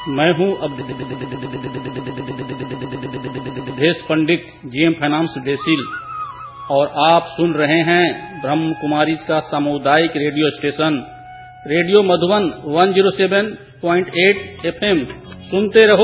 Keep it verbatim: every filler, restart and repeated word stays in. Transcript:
मैं हूं देश पंडित जीएम फाइनेंस डेसिल और आप सुन रहे हैं ब्रह्म कुमारी का सामुदायिक रेडियो स्टेशन रेडियो मधुबन एक सौ सात पॉइंट आठ एफएम। सुनते रहो,